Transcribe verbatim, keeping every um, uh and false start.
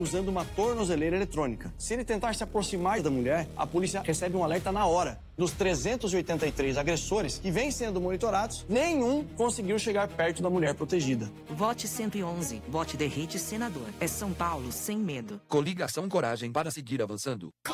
usando uma tornozeleira eletrônica. Se ele tentar se aproximar da mulher, a polícia recebe um alerta na hora. Dos trezentos e oitenta e três agressores que vêm sendo monitorados, nenhum conseguiu chegar perto da mulher protegida. Vote cento e onze. Vote Derrite Senador. É São Paulo sem medo. Coligação Coragem para seguir avançando.